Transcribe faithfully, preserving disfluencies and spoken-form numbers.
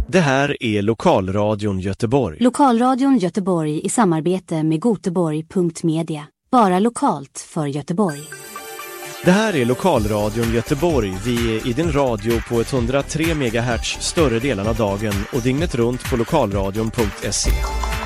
Det här är Lokalradion Göteborg. Lokalradion Göteborg i samarbete med Göteborg punkt media. Bara lokalt för Göteborg. Det här är Lokalradion Göteborg. Vi är i din radio på etthundratre megahertz större delen av dagen och dygnet runt på lokalradion punkt se.